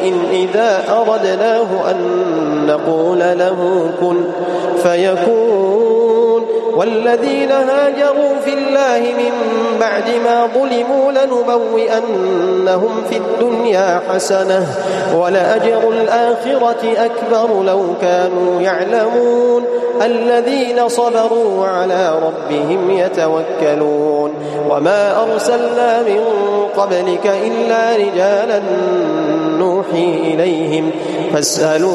شيء إذا أردناه أن نقول له كن فيكون. والذين هاجروا في الله من بعد ما ظلموا لنبوئنهم في الدنيا حسنة ولأجر الآخرة أكبر لو كانوا يعلمون. الذين صبروا على ربهم يتوكلون. وما أرسلنا من قبلك إلا رجالا نوحي إليهم فاسألوا